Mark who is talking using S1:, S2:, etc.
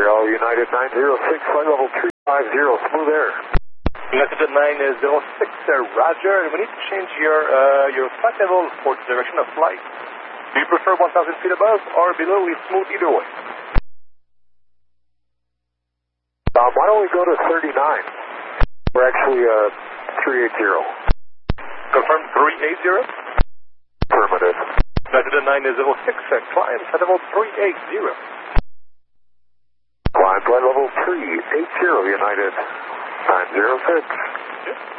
S1: United 906, flight level 350, smooth air.
S2: United 906, Roger, and we need to change your flight level for the direction of flight. Do you prefer 1,000 feet above or below? It's smooth either way.
S1: Why don't we go to 39? We're actually 380.
S2: Confirm 380?
S1: Affirmative.
S2: United 906, climb flight level 380.
S1: Climb flight level 380, United 906.
S2: Yes.